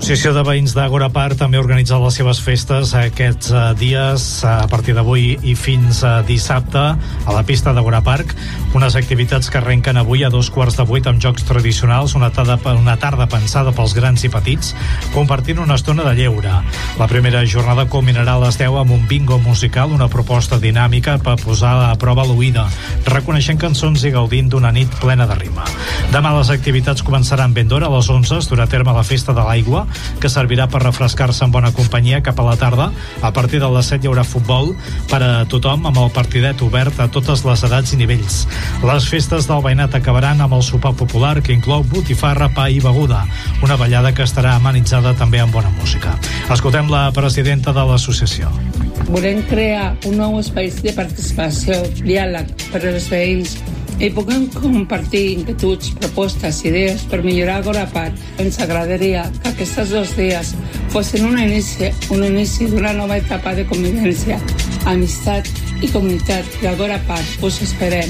L'associació de veïns d'Àgora Park també organitza les seves festes aquests dies, a partir d'avui i fins dissabte, a la pista d'Àgora Park. Unes activitats que arrenquen avui a 7:15 amb jocs tradicionals, una tarda pensada pels grans i petits, compartint una estona de lleure. La primera jornada culminarà a les 10 amb un bingo musical, una proposta dinàmica per posar a prova l'oïda, reconeixent cançons i gaudint d'una nit plena de rima. Demà les activitats començaran ben d'hora, a les 11 es durà a terme la festa de l'aigua, que servirà per refrescar-se en bona companyia. Cap a la tarda, a partir de les 7 hi haurà futbol per a tothom, amb el partidet obert a totes les edats i nivells. Les festes del veïnat acabaran amb el sopar popular, que inclou botifarra, pa i beguda, una ballada que estarà amenitzada també amb bona música. Escoltem la presidenta de l'associació. Volem crear un nou espai de participació, diàleg per als veïns i puguem compartir inquietuds, propostes, idees per millorar Àgora Park. Ens agradaria que aquests 2 dies fossin un inici d'una nova etapa de convivència, amistat i comunitat d'Àgora Park. Us esperem.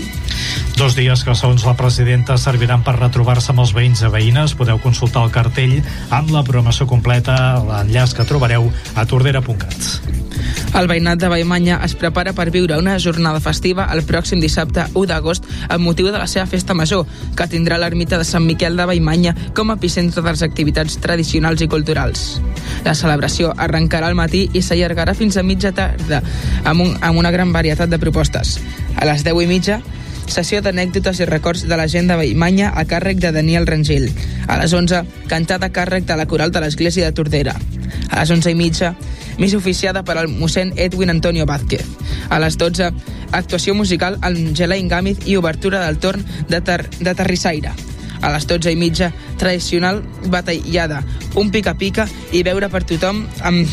2 dies que, segons la presidenta, serviran per retrobar-se amb els veïns i veïnes. Podeu consultar el cartell amb la programació completa, l'enllaç que trobareu a tordera.cat. El veïnat de Vallmanya es prepara per viure una jornada festiva el pròxim dissabte 1 d'agost amb motiu de la seva festa major, que tindrà l'ermita de Sant Miquel de Vallmanya com a epicentre de les activitats tradicionals i culturals. La celebració arrencarà al matí i s'allargarà fins a mitja tarda amb una gran varietat de propostes. A les 10:30, sessió d'anècdotes i records de la gent de Vallmanya a càrrec de Daniel Rangel. A les 11, cantada a càrrec de la coral de l'església de Tordera. A les 11:30, missa oficiada per al mossèn Edwin Antonio Vázquez. A les 12, actuació musical amb Gelaine Gámez i obertura del torn de Terrissaire. A les 12:30, tradicional batallada, un pica-pica i beure per tothom,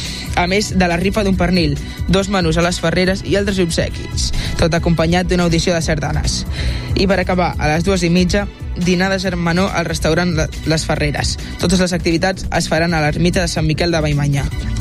a més de la rifa d'un pernil, 2 menús a les Ferreres i altres obsequis, tot acompanyat d'una audició de sardanes. I per acabar, a les 2:30, dinar de germanor al restaurant Les Ferreres. Totes les activitats es faran a l'ermita de Sant Miquel de Vallmanya.